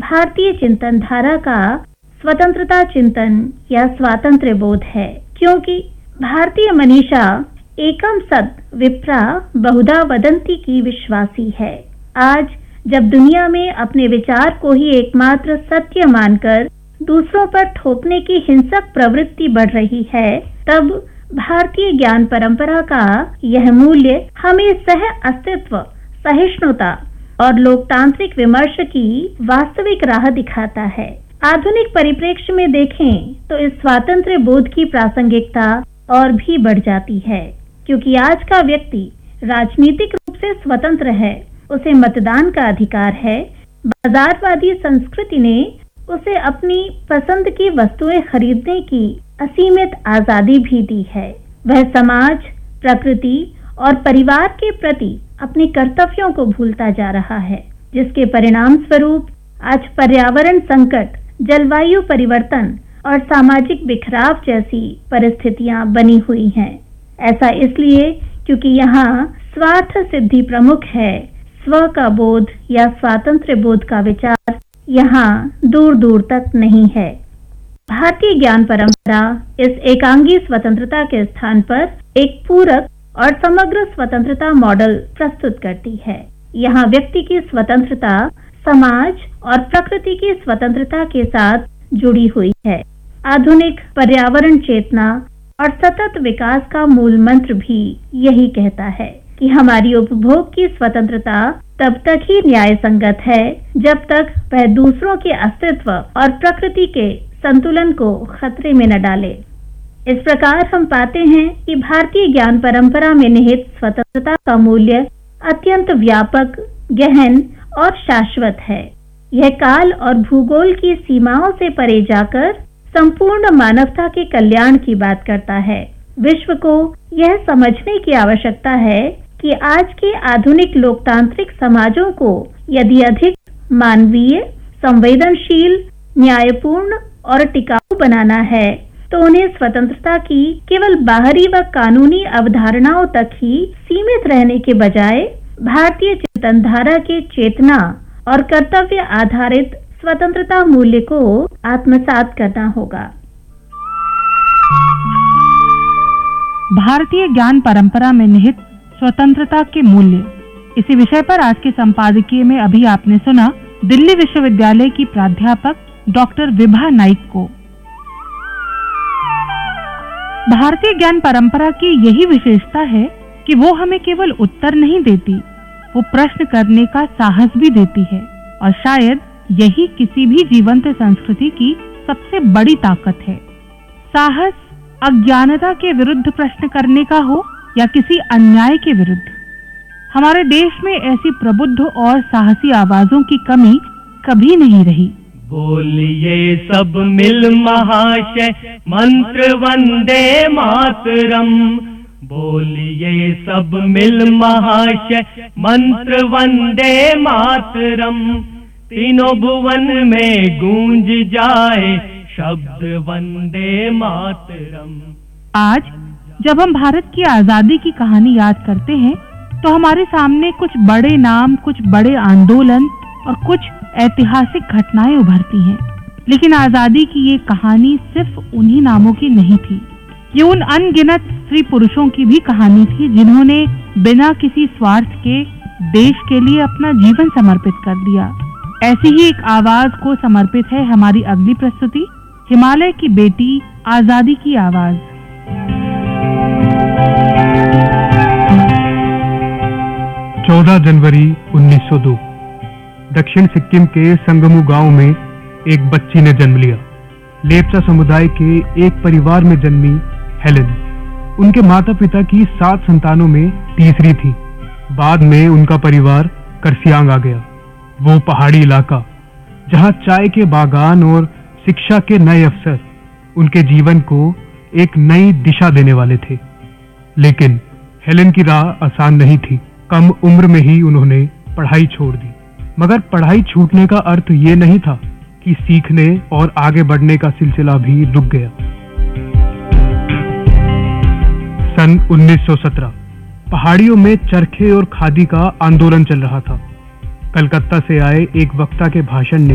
भारतीय चिंतन धारा का स्वतंत्रता चिंतन या स्वातंत्र्य बोध है, क्योंकि भारतीय मनीषा एकम सद विप्रा बहुधा वदंती की विश्वासी है। आज जब दुनिया में अपने विचार को ही एकमात्र सत्य मानकर दूसरों पर थोपने की हिंसक प्रवृत्ति बढ़ रही है, तब भारतीय ज्ञान परंपरा का यह मूल्य हमें सह अस्तित्व, सहिष्णुता और लोकतांत्रिक विमर्श की वास्तविक राह दिखाता है। आधुनिक परिप्रेक्ष्य में देखें तो इस स्वातंत्र्य बोध की प्रासंगिकता और भी बढ़ जाती है, क्योंकि आज का व्यक्ति राजनीतिक रूप से स्वतंत्र है, उसे मतदान का अधिकार है। बाजारवादी संस्कृति ने उसे अपनी पसंद की वस्तुएं खरीदने की असीमित आजादी भी दी है। वह समाज, प्रकृति और परिवार के प्रति अपने कर्तव्यों को भूलता जा रहा है, जिसके परिणाम स्वरूप आज पर्यावरण संकट, जलवायु परिवर्तन और सामाजिक बिखराव जैसी परिस्थितियां बनी हुई हैं। ऐसा इसलिए क्योंकि यहाँ स्वार्थ सिद्धि प्रमुख है, स्व का बोध या स्वातंत्र्य बोध का विचार यहाँ दूर दूर तक नहीं है। भारतीय ज्ञान परंपरा इस एकांगी स्वतंत्रता के स्थान पर एक पूरक और समग्र स्वतंत्रता मॉडल प्रस्तुत करती है। यहाँ व्यक्ति की स्वतंत्रता समाज और प्रकृति की स्वतंत्रता के साथ जुड़ी हुई है। आधुनिक पर्यावरण चेतना और सतत विकास का मूल मंत्र भी यही कहता है कि हमारी उपभोग की स्वतंत्रता तब तक ही न्याय संगत है जब तक वह दूसरों के अस्तित्व और प्रकृति के संतुलन को खतरे में न डाले। इस प्रकार हम पाते हैं कि भारतीय ज्ञान परंपरा में निहित स्वतंत्रता का मूल्य अत्यंत व्यापक, गहन और शाश्वत है। यह काल और भूगोल की सीमाओं से परे जाकर संपूर्ण मानवता के कल्याण की बात करता है। विश्व को यह समझने की आवश्यकता है कि आज के आधुनिक लोकतांत्रिक समाजों को यदि अधिक मानवीय, संवेदनशील, न्यायपूर्ण और टिकाऊ बनाना है तो उन्हें स्वतंत्रता की केवल बाहरी व कानूनी अवधारणाओं तक ही सीमित रहने के बजाय भारतीय चिंतन धारा के चेतना और कर्तव्य आधारित स्वतंत्रता मूल्य को आत्मसात करना होगा। भारतीय ज्ञान परंपरा में निहित स्वतंत्रता के मूल्य, इसी विषय पर आज के संपादकीय में अभी आपने सुना दिल्ली विश्वविद्यालय की प्राध्यापक डॉक्टर विभा नाइक को। भारतीय ज्ञान परंपरा की यही विशेषता है कि वो हमें केवल उत्तर नहीं देती, वो प्रश्न करने का साहस भी देती है, और शायद यही किसी भी जीवंत संस्कृति की सबसे बड़ी ताकत है। साहस अज्ञानता के विरुद्ध प्रश्न करने का हो या किसी अन्याय के विरुद्ध। हमारे देश में ऐसी प्रबुद्ध और साहसी आवाजों की कमी कभी नहीं रही। बोलिए सब मिल महाशय मंत्र वंदे मातरम, बोलिए सब मिल महाशय मंत्र वंदे मातरम, तीनों भुवन में गूंज जाए शब्द वंदे मातरम। आज जब हम भारत की आजादी की कहानी याद करते हैं तो हमारे सामने कुछ बड़े नाम, कुछ बड़े आंदोलन और कुछ ऐतिहासिक घटनाएं उभरती हैं। लेकिन आजादी की ये कहानी सिर्फ उन्हीं नामों की नहीं थी। ये उन अनगिनत स्त्री पुरुषों की भी कहानी थी जिन्होंने बिना किसी स्वार्थ के देश के लिए अपना जीवन समर्पित कर दिया। ऐसी ही एक आवाज को समर्पित है हमारी अगली प्रस्तुति, हिमालय की बेटी, आजादी की आवाज। 14 जनवरी 1902 दक्षिण सिक्किम के संगमू गांव में एक बच्ची ने जन्म लिया। लेप्चा समुदाय के एक परिवार में जन्मी हेलेन उनके माता पिता की 7 संतानों में तीसरी थी। बाद में उनका परिवार करसियांग आ गया, वो पहाड़ी इलाका जहां चाय के बागान और शिक्षा के नए अवसर उनके जीवन को एक नई दिशा देने वाले थे। लेकिन हेलेन की राह आसान नहीं थी। कम उम्र में ही उन्होंने पढ़ाई छोड़ दी। मगर पढ़ाई छूटने का अर्थ ये नहीं था कि सीखने और आगे बढ़ने का सिलसिला भी रुक गया। सन 1917 पहाड़ियों में चरखे और खादी का आंदोलन चल रहा था। कलकत्ता से आए एक वक्ता के भाषण ने